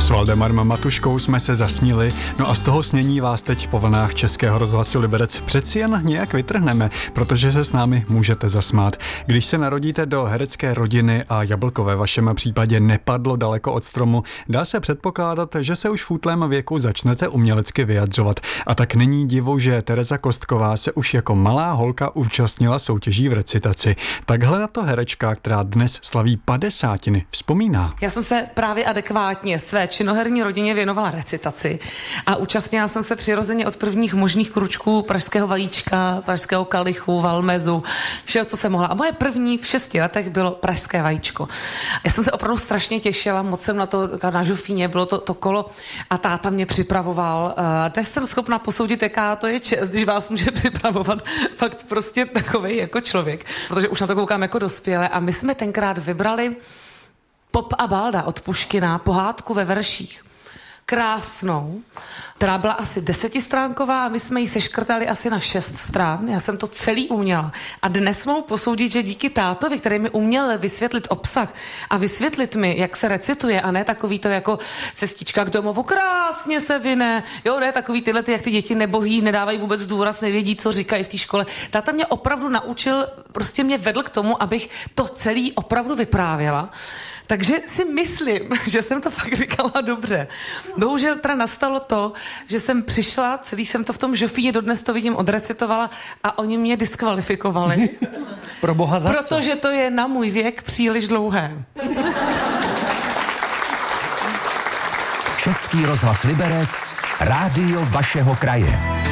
S Valdemarem Matuškou jsme se zasnili, no a z toho snění vás teď po vlnách Českého rozhlasu Liberec přeci jen nějak vytrhneme, protože se s námi můžete zasmát. Když se narodíte do herecké rodiny a jablko ve vašem případě nepadlo daleko od stromu, dá se předpokládat, že se už v útlém věku začnete umělecky vyjadřovat. A tak není divu, že Tereza Kostková se už jako malá holka účastnila soutěží v recitaci. Takhle na to herečka, která dnes slaví 50, vzpomíná. Já jsem se právě adekvátně své činoherní rodině věnovala recitaci a účastnila jsem se přirozeně od prvních možných kručků pražského vajíčka, pražského kalichu, valmezu, všeho, co jsem mohla. A moje první v 6 letech bylo pražské vajíčko. Já jsem se opravdu strašně těšila, moc jsem na to, na žofíně, bylo to kolo a táta mě připravoval. Dnes jsem schopna posoudit, jaká to je čest, když vás může připravovat fakt prostě takovej jako člověk, protože už na to koukám jako dospělé a my jsme tenkrát vybrali Pop a balda od Puškina, pohádku ve verších. Krásnou, která byla asi 10stránková a my jsme ji seškrtali asi na 6 stran. Já jsem to celý uměla. A dnes mohu posoudit, že díky tátovi, který mi uměl vysvětlit obsah a vysvětlit mi, jak se recituje a ne takový to jako cestička k domovu, krásně se vine. Jo, ne takový tyhle, jak ty děti nebohý, nedávají vůbec důraz, nevědí, co říkají v té škole. Táta mě opravdu naučil, prostě mě vedl k tomu, abych to celý opravdu vyprávěla. Takže si myslím, že jsem to fakt říkala dobře. Bohužel teda nastalo to, že jsem přišla, celý jsem to v tom žofíně, dodnes to vidím, odrecitovala a oni mě diskvalifikovali. Pro boha za co? Protože to je na můj věk příliš dlouhé. Český rozhlas Liberec, rádio vašeho kraje.